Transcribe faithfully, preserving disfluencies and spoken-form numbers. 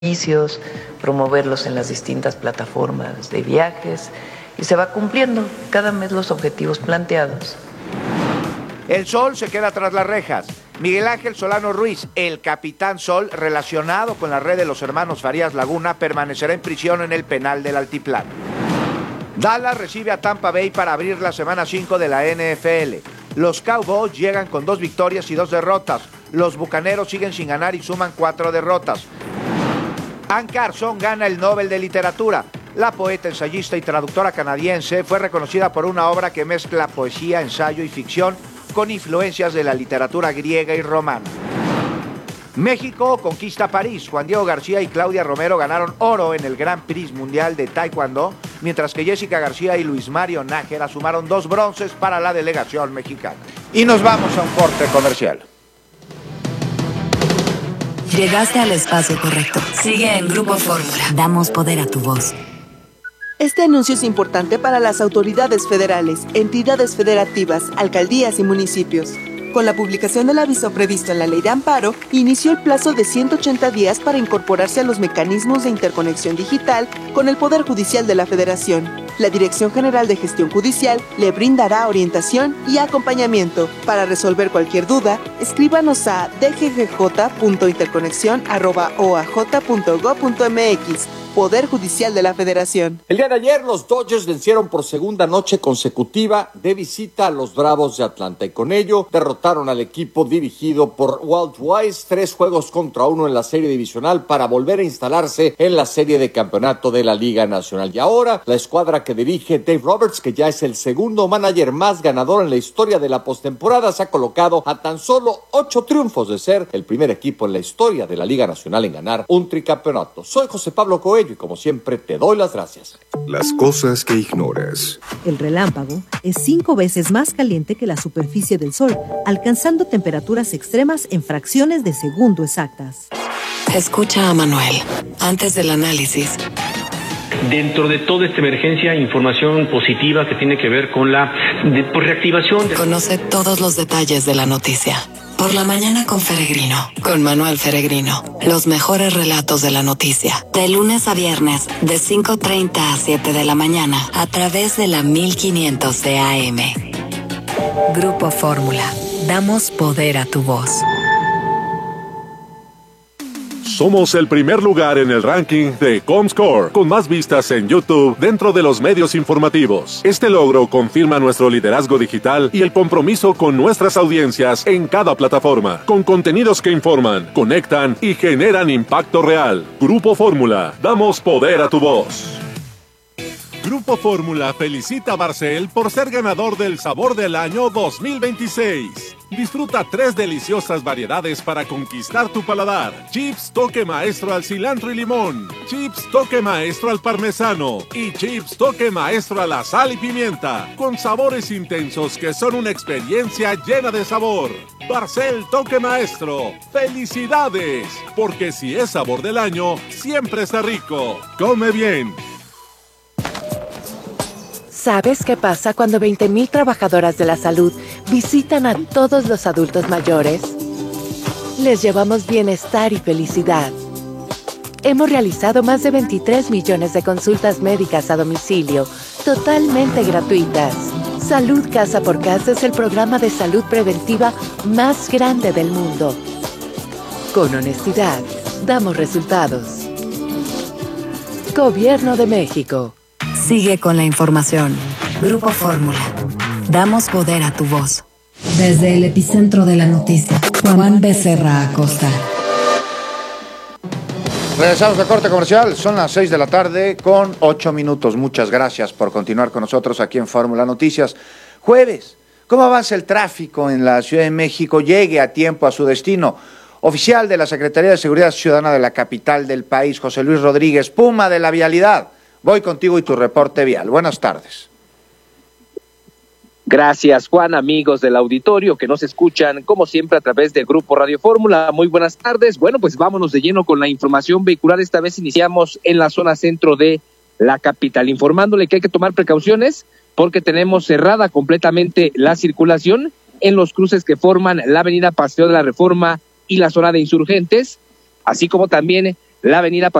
servicios, promoverlos en las distintas plataformas de viajes y se va cumpliendo cada mes los objetivos planteados. El Sol se queda tras las rejas. Miguel Ángel Solano Ruiz, el Capitán Sol, relacionado con la red de los hermanos Farías Laguna, permanecerá en prisión en el penal del Altiplano. Dallas recibe a Tampa Bay para abrir la semana cinco de la N F L. Los Cowboys llegan con dos victorias y dos derrotas. Los Bucaneros siguen sin ganar y suman cuatro derrotas. Ann Carson gana el Nobel de Literatura. La poeta, ensayista y traductora canadiense fue reconocida por una obra que mezcla poesía, ensayo y ficción con influencias de la literatura griega y romana. México conquista París. Juan Diego García y Claudia Romero ganaron oro en el Grand Prix Mundial de Taekwondo, mientras que Jessica García y Luis Mario Nájera sumaron dos bronces para la delegación mexicana. Y nos vamos a un corte comercial. Llegaste al espacio correcto. Sigue en Grupo Fórmula. Damos poder a tu voz. Este anuncio es importante para las autoridades federales, entidades federativas, alcaldías y municipios. Con la publicación del aviso previsto en la Ley de Amparo, inició el plazo de ciento ochenta días para incorporarse a los mecanismos de interconexión digital con el Poder Judicial de la Federación. La Dirección General de Gestión Judicial le brindará orientación y acompañamiento. Para resolver cualquier duda, escríbanos a d g g j punto interconexión arroba o a j punto gob punto m x. Poder Judicial de la Federación. El día de ayer los Dodgers vencieron por segunda noche consecutiva de visita a los Bravos de Atlanta y con ello derrotaron al equipo dirigido por Walt Weiss tres juegos contra uno en la serie divisional para volver a instalarse en la serie de campeonato de la Liga Nacional. Y ahora la escuadra que dirige Dave Roberts, que ya es el segundo manager más ganador en la historia de la postemporada, se ha colocado a tan solo ocho triunfos de ser el primer equipo en la historia de la Liga Nacional en ganar un tricampeonato. Soy José Pablo Coelho y como siempre te doy las gracias. Las cosas que ignoras. El relámpago es cinco veces más caliente que la superficie del Sol, alcanzando temperaturas extremas en fracciones de segundo exactas. Escucha a Manuel antes del análisis. Dentro de toda esta emergencia, información positiva que tiene que ver con la de, pues, reactivación. De... Conoce todos los detalles de la noticia. Por la mañana con Feregrino, con Manuel Feregrino. Los mejores relatos de la noticia. De lunes a viernes, de cinco treinta a siete de la mañana, a través de la mil quinientos de A M. Grupo Fórmula. Damos poder a tu voz. Somos el primer lugar en el ranking de Comscore, con más vistas en YouTube dentro de los medios informativos. Este logro confirma nuestro liderazgo digital y el compromiso con nuestras audiencias en cada plataforma, con contenidos que informan, conectan y generan impacto real. Grupo Fórmula, damos poder a tu voz. Grupo Fórmula felicita a Barcel por ser ganador del Sabor del Año dos mil veintiséis. Disfruta tres deliciosas variedades para conquistar tu paladar. Chips Toque Maestro al cilantro y limón, Chips Toque Maestro al parmesano y Chips Toque Maestro a la sal y pimienta, con sabores intensos que son una experiencia llena de sabor. Barcel Toque Maestro, ¡felicidades! Porque si es sabor del año, siempre está rico. Come bien. ¿Sabes qué pasa cuando veinte mil trabajadoras de la salud visitan a todos los adultos mayores? Les llevamos bienestar y felicidad. Hemos realizado más de veintitrés millones de consultas médicas a domicilio, totalmente gratuitas. Salud Casa por Casa es el programa de salud preventiva más grande del mundo. Con honestidad, damos resultados. Gobierno de México. Sigue con la información. Grupo Fórmula. Damos poder a tu voz. Desde el epicentro de la noticia, Juan Becerra Acosta. Regresamos de corte comercial, son las seis de la tarde con ocho minutos. Muchas gracias por continuar con nosotros aquí en Fórmula Noticias. Jueves, ¿cómo avanza el tráfico en la Ciudad de México? Llegue a tiempo a su destino. Oficial de la Secretaría de Seguridad Ciudadana de la capital del país, José Luis Rodríguez, Puma de la vialidad. Voy contigo y tu reporte vial. Buenas tardes. Gracias, Juan, amigos del auditorio que nos escuchan, como siempre, a través del Grupo Radio Fórmula. Muy buenas tardes. Bueno, pues vámonos de lleno con la información vehicular. Esta vez iniciamos en la zona centro de la capital, informándole que hay que tomar precauciones porque tenemos cerrada completamente la circulación en los cruces que forman la avenida Paseo de la Reforma y la zona de Insurgentes, así como también la avenida